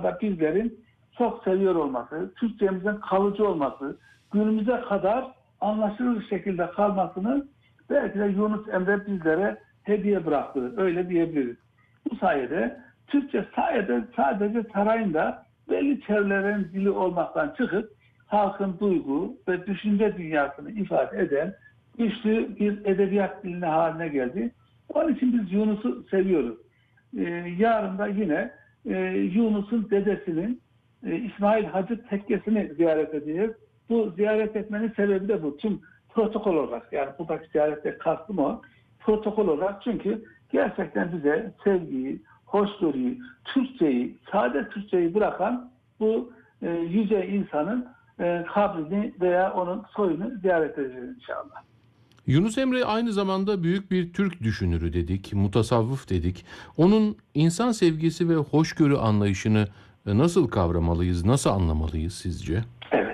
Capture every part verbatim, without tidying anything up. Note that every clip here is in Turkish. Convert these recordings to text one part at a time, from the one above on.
da bizlerin çok seviyor olması, Türkçemizin kalıcı olması, günümüze kadar anlaşılır şekilde kalmasını belki de Yunus Emre bizlere hediye bıraktı. Öyle diyebiliriz. Bu sayede Türkçe sayede sadece sarayında belli çevrelerin dili olmaktan çıkıp halkın duygu ve düşünce dünyasını ifade eden güçlü bir edebiyat diline haline geldi. Onun için biz Yunus'u seviyoruz. Ee, yarın da yine e, Yunus'un dedesinin e, İsmail Hacı Tekkesi'ni ziyaret edeceğiz. Bu ziyaret etmenin sebebi de bu. Tüm protokol olarak, yani buradaki ziyarette kastım o. Protokol olarak, çünkü gerçekten bize sevgiyi, hoşgörüyü, Türkçeyi, sade Türkçeyi bırakan bu e, yüce insanın e, kabrini veya onun soyunu ziyaret edeceğiz inşallah. Yunus Emre aynı zamanda büyük bir Türk düşünürü dedik, mutasavvıf dedik. Onun insan sevgisi ve hoşgörü anlayışını e, nasıl kavramalıyız, nasıl anlamalıyız sizce? Evet.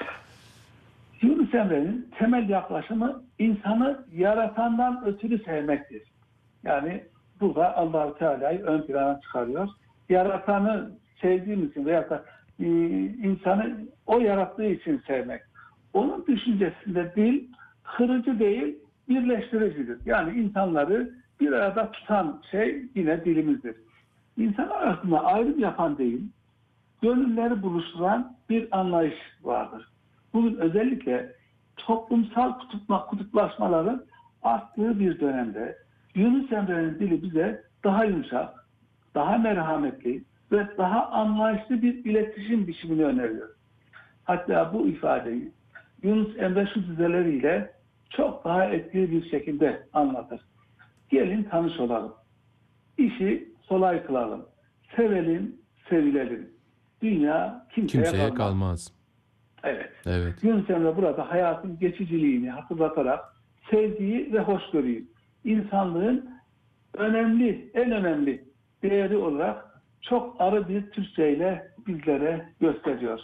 Yunus Emre'nin temel yaklaşımı insanı yaratandan ötürü sevmektir. Yani burada Allah-u Teala'yı ön plana çıkarıyor. Yaratanı sevdiğim için veya da e, insanı o yarattığı için sevmek. Onun düşüncesinde dil kırıcı değil, birleştiricidir. Yani insanları bir arada tutan şey yine dilimizdir. İnsan arasında ayrım yapan değil, gönülleri buluşturan bir anlayış vardır. Bugün özellikle toplumsal kutupla, kutuplaşmaların arttığı bir dönemde Yunus Emre'nin dili bize daha yumuşak, daha merhametli ve daha anlayışlı bir iletişim biçimini öneriyor. Hatta bu ifadeyi Yunus Emre şu dizeleriyle çok daha etkili bir şekilde anlatır. Gelin tanış olalım. İşi kolay kılalım. Sevelim, sevilelim. Dünya kimseye, Kimseye kalmaz. kalmaz. Evet. Evet. Yunus Emre burada hayatın geçiciliğini hatırlatarak sevgiyi ve hoşgörüyü, insanlığın önemli, en önemli değeri olarak çok arı bir Türkçeyle bizlere gösteriyor.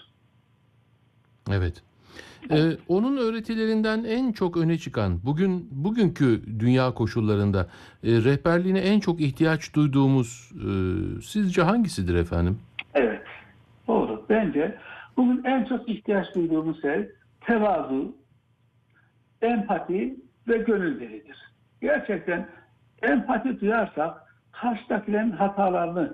Evet. Ee, onun öğretilerinden en çok öne çıkan, bugün bugünkü dünya koşullarında e, rehberliğine en çok ihtiyaç duyduğumuz e, sizce hangisidir efendim? Evet, doğru. Bence bugün en çok ihtiyaç duyduğumuz şey tevazu, empati ve gönül dilidir. Gerçekten empati duyarsak karşıdakilerin hatalarını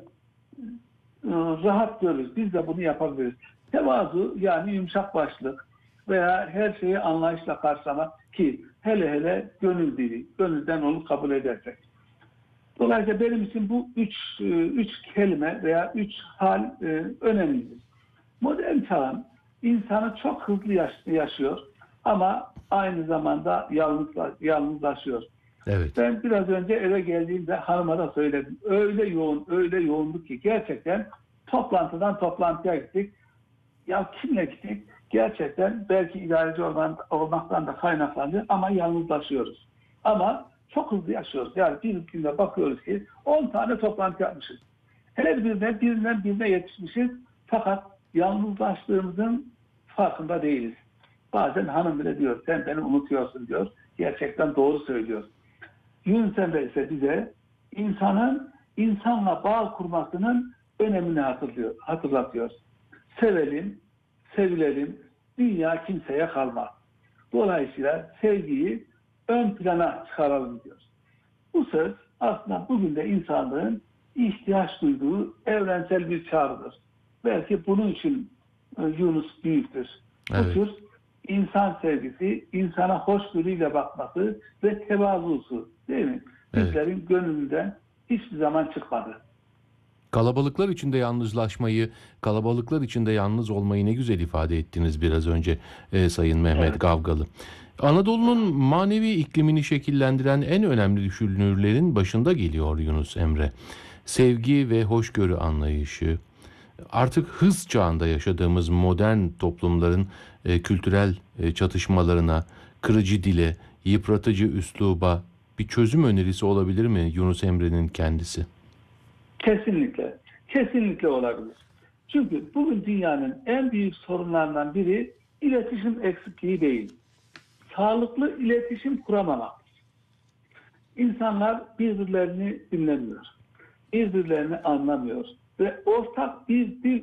e, rahat görürüz. Biz de bunu yapabiliriz. Tevazu, yani yumuşak başlık veya her şeyi anlayışla karşılamak, ki hele hele gönül dili, gönülden onu kabul edersek. Dolayısıyla benim için bu üç, e, üç kelime veya üç hal e, önemlidir. Modern çağın insanı çok hızlı yaş- yaşıyor ama aynı zamanda yalnızla, yalnızlaşıyor. Evet. Ben biraz önce eve geldiğimde hanıma da söyledim. Öyle yoğun, öyle yoğunluk ki gerçekten toplantıdan toplantıya gittik. Ya kimle gittik? Gerçekten belki idareci olman, olmaktan da kaynaklanıyor ama yalnızlaşıyoruz. Ama çok hızlı yaşıyoruz. Yani bir günde bakıyoruz ki on tane toplantı yapmışız. Her birine birinden birine yetişmişiz. Fakat yalnızlaştığımızın farkında değiliz. Bazen hanım bile diyor, sen beni unutuyorsun diyor. Gerçekten doğru söylüyor. Yunus Emre ise bize insanın insanla bağ kurmasının önemini hatırlıyor, hatırlatıyor. Sevelim, sevilelim, dünya kimseye kalmaz. Dolayısıyla sevgiyi ön plana çıkaralım diyor. Bu söz aslında bugün de insanlığın ihtiyaç duyduğu evrensel bir çağrıdır. Belki bunun için Yunus büyüktür. Bu Evet. tür insan sevgisi, insana hoşgörüyle bakması ve tevazusu, değil mi? Evet. Bizlerin gönlünden hiçbir zaman çıkmadı. Kalabalıklar içinde yalnızlaşmayı, kalabalıklar içinde yalnız olmayı ne güzel ifade ettiniz biraz önce e, Sayın Mehmet Evet. Gavgalı. Anadolu'nun manevi iklimini şekillendiren en önemli düşünürlerin başında geliyor Yunus Emre. Sevgi ve hoşgörü anlayışı, artık hız çağında yaşadığımız modern toplumların e, kültürel e, çatışmalarına, kırıcı dile, yıpratıcı üsluba bir çözüm önerisi olabilir mi Yunus Emre'nin kendisi? Kesinlikle. Kesinlikle olabilir. Çünkü bugün dünyanın en büyük sorunlarından biri iletişim eksikliği değil. Sağlıklı iletişim kuramamak. İnsanlar birbirlerini dinlemiyor. Birbirlerini anlamıyor. Ve ortak bir dil